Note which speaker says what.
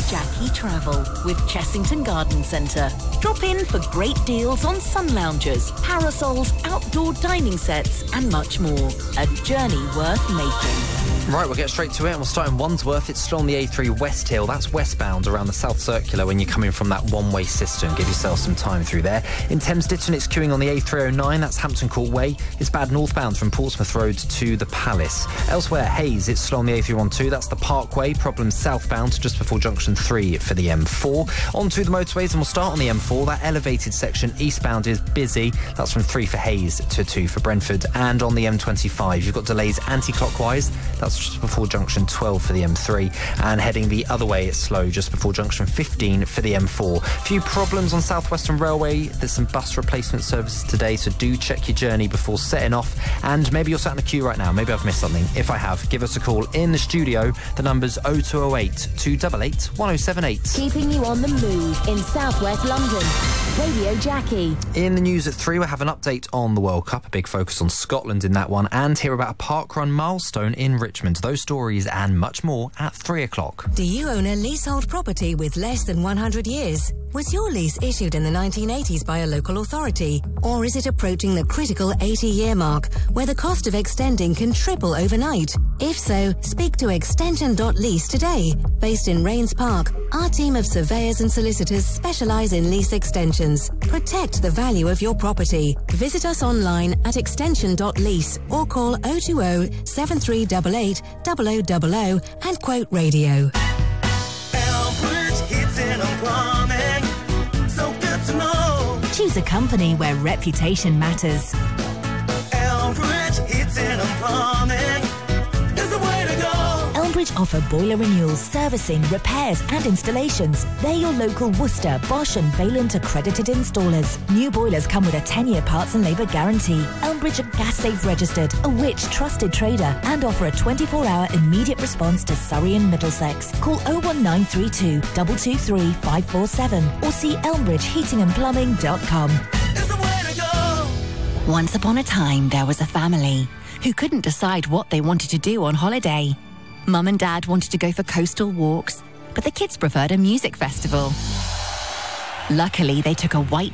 Speaker 1: Jackie Travel with Chessington Garden Centre. Drop in for great deals on sun loungers, parasols, outdoor dining sets and much more. A journey worth making.
Speaker 2: Right, we'll get straight to it and we'll start in Wandsworth. It's still on the A3 West Hill. That's westbound around the South Circular when you're coming from that one-way system. Give yourself some time through there. In Thames Ditton, it's queuing on the A309. That's Hampton Court Way. It's bad northbound from Portsmouth Road to the Palace. Elsewhere, Hayes, it's still on the A312. That's the Parkway. Problems southbound just before junction 3 for the M4. On to the motorways and we'll start on the M4. That elevated section eastbound is busy. That's from 3 for Hayes to 2 for Brentford. And on the M25, you've got delays anti-clockwise. That's just before junction 12 for the M3, and heading the other way it's slow just before junction 15 for the M4. Few problems on South Western Railway. There's some bus replacement services today, so do check your journey before setting off. And maybe you're sat in a queue right now. Maybe I've missed something. If I have, give us a call in the studio. The number's 0208 288 1078.
Speaker 3: Keeping you on the move in South West London. Radio Jackie.
Speaker 2: In the news at 3, we'll have an update on the World Cup, a big focus on Scotland in that one, and hear about a parkrun milestone in Richmond. Those stories and much more at 3 o'clock.
Speaker 4: Do you own a leasehold property with less than 100 years? Was your lease issued in the 1980s by a local authority? Or is it approaching the critical 80-year mark, where the cost of extending can triple overnight? If so, speak to Extension.lease today. Based in Rains Park, our team of surveyors and solicitors specialise in lease extensions. Protect the value of your property. Visit us online at Extension.lease or call 020 7388 0000 and quote radio.
Speaker 5: Elbridge Heating and Plumbing, so good to know.
Speaker 1: Choose a company where reputation matters.
Speaker 5: Elbridge Heating and Plumbing is the way to go.
Speaker 1: Elmbridge offer boiler renewals, servicing, repairs and installations. They're your local Worcester, Bosch and Vaillant accredited installers. New boilers come with a 10-year parts and labour guarantee. Elmbridge are Gas Safe registered, a Which trusted trader, and offer a 24-hour immediate response to Surrey and Middlesex. Call 01932 223 547 or see elmbridgeheatingandplumbing.com.
Speaker 5: It's the way to go.
Speaker 6: Once upon a time, there was a family who couldn't decide what they wanted to do on holiday. Mum and Dad wanted to go for coastal walks, but the kids preferred a music festival. Luckily, they took a white